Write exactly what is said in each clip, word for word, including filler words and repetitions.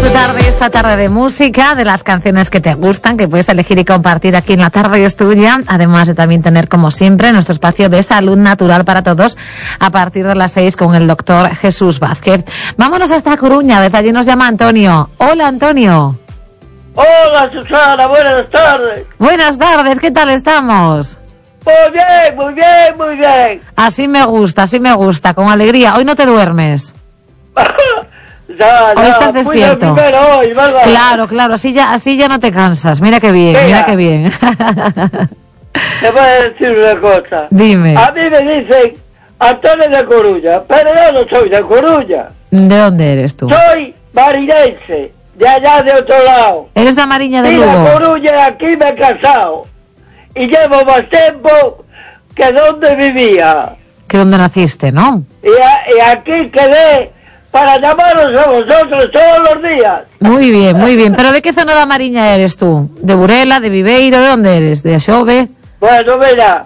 disfrutar de esta tarde de música, de las canciones que te gustan, que puedes elegir y compartir aquí en La Tarde es Tuya, además de también tener, como siempre, nuestro espacio de salud natural para todos a partir de las seis con el doctor Jesús Vázquez. Vámonos hasta Coruña, desde allí nos llama Antonio. Hola, Antonio. Hola, Susana, buenas tardes. Buenas tardes, ¿qué tal estamos? Muy bien, muy bien, muy bien. Así me gusta, así me gusta, con alegría. Hoy no te duermes. Ya, Hoy ya, estás despierto. Fui primero hoy, ¿verdad? Claro, claro, así ya, así ya no te cansas. Mira qué bien, Mira. mira qué bien. Te voy a decir una cosa. Dime. A mí me dicen Antonio de Coruña, pero yo no soy de Coruña. ¿De dónde eres tú? Soy marinense, de allá de otro lado. Eres de Mariña de Y de Lugo. Coruña aquí me he casado. Y llevo más tiempo que donde vivía. Que donde naciste, ¿no? Y, a- y aquí quedé para llamaros a vosotros todos los días. Muy bien, muy bien. ¿Pero de qué zona de Mariña eres tú? ¿De Burela, de Viveiro? ¿De dónde eres? ¿De Axove? Bueno, mira,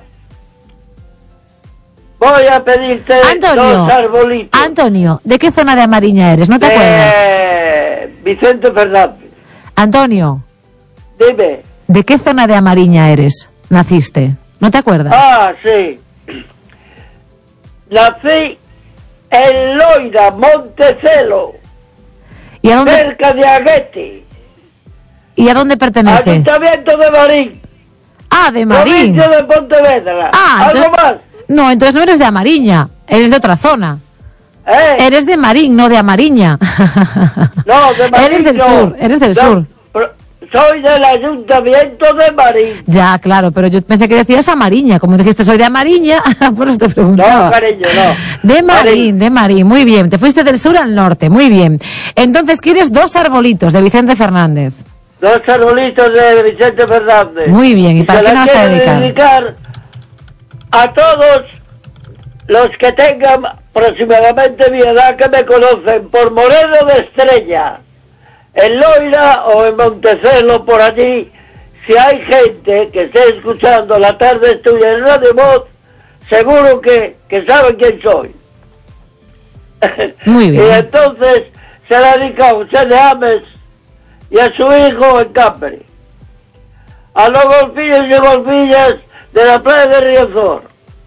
voy a pedirte Antonio, dos arbolitos. Antonio, ¿de qué zona de Mariña eres? ¿No te acuerdas? Eh, Vicente Fernández, Antonio, dime. ¿de qué zona de Amariña eres? ¿Naciste? ¿No te acuerdas? Ah, sí. Nací en Loira, Montecelo, ¿Y a dónde, cerca de Aguete, ¿y a dónde pertenece? Ayuntamiento de Marín, Ah, de Marín. provincia de Pontevedra. Ah, ¿Algo entonces- más? No, entonces no eres de Amariña, eres de otra zona. ¿Eh? Eres de Marín, no de Amariña. No, de Marín Eres del no. sur, eres del No, sur. pro- Soy del Ayuntamiento de Marín. Ya, claro, pero yo pensé que decías Amariña. Como dijiste, soy de Amariña, por eso te preguntaba. No, cariño, no. De Marín, Marín. de Marín, muy bien. Te fuiste del sur al norte, muy bien. Entonces, ¿quieres dos arbolitos de Vicente Fernández? Dos arbolitos de Vicente Fernández. Muy bien, ¿y para se qué la nos vas a quiero dedicar? dedicar a todos los que tengan aproximadamente mi edad, que me conocen por Moreno de Estrella, en Loira o en Montecelo, por allí. Si hay gente que esté escuchando La Tarde es Tuya en Radio Voz, seguro que, que saben quién soy. Muy bien. Y entonces se la dedica a José de Ames y a su hijo en Cáceres, a los golfillos y golfillas de la playa de Riazor,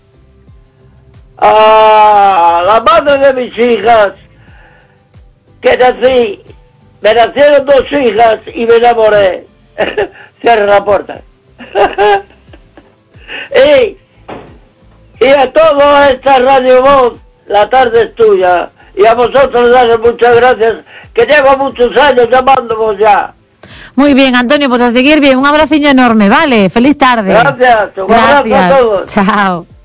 a la madre de mis hijas, que nací, me nacieron dos hijas y me enamoré. Cierra la puerta. y, y a toda esta Radio Voz, La Tarde es Tuya, y a vosotros daros muchas gracias, que llevo muchos años llamándonos ya. Muy bien, Antonio, pues a seguir bien. Un abraciño enorme, ¿vale? Feliz tarde. Gracias, un abrazo a Gracias. todos. Chao.